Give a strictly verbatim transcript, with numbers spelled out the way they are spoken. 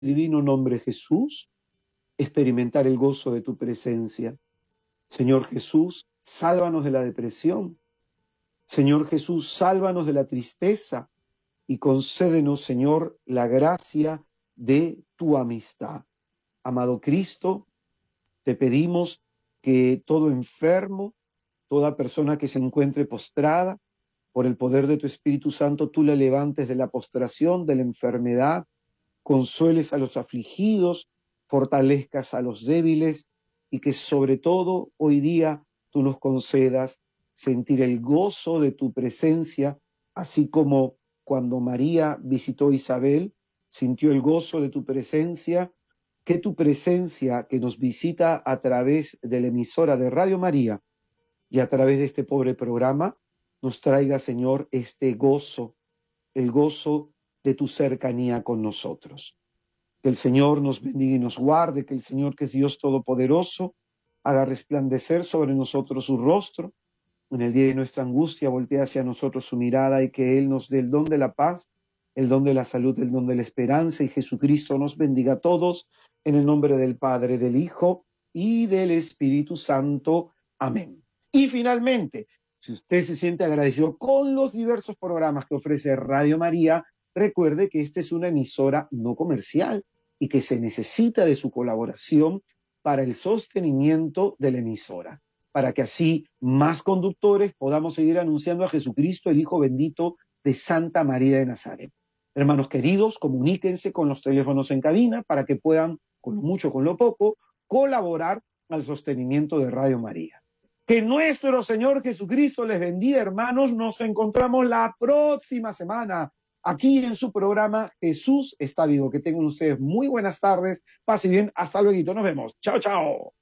divino nombre Jesús, experimentar el gozo de tu presencia. Señor Jesús, sálvanos de la depresión. Señor Jesús, sálvanos de la tristeza y concédenos, Señor, la gracia de tu amistad. Amado Cristo, te pedimos que todo enfermo, toda persona que se encuentre postrada, por el poder de tu Espíritu Santo, tú la levantes de la postración, de la enfermedad, consueles a los afligidos, fortalezcas a los débiles y que sobre todo hoy día tú nos concedas sentir el gozo de tu presencia, así como cuando María visitó a Isabel, sintió el gozo de tu presencia, que tu presencia que nos visita a través de la emisora de Radio María y a través de este pobre programa, nos traiga, Señor, este gozo, el gozo de tu cercanía con nosotros. Que el Señor nos bendiga y nos guarde, que el Señor, que es Dios Todopoderoso, haga resplandecer sobre nosotros su rostro, en el día de nuestra angustia voltee hacia nosotros su mirada y que Él nos dé el don de la paz, el don de la salud, el don de la esperanza, y Jesucristo nos bendiga a todos, en el nombre del Padre, del Hijo y del Espíritu Santo. Amén. Y finalmente, si usted se siente agradecido con los diversos programas que ofrece Radio María, recuerde que esta es una emisora no comercial y que se necesita de su colaboración para el sostenimiento de la emisora, para que así más conductores podamos seguir anunciando a Jesucristo, el Hijo bendito de Santa María de Nazaret. Hermanos queridos, comuníquense con los teléfonos en cabina para que puedan, con lo mucho, con lo poco, colaborar al sostenimiento de Radio María. Que nuestro Señor Jesucristo les bendiga, hermanos. Nos encontramos la próxima semana aquí en su programa Jesús está vivo. Que tengan ustedes muy buenas tardes. Pase bien. Hasta luego. Nos vemos. Chao, chao.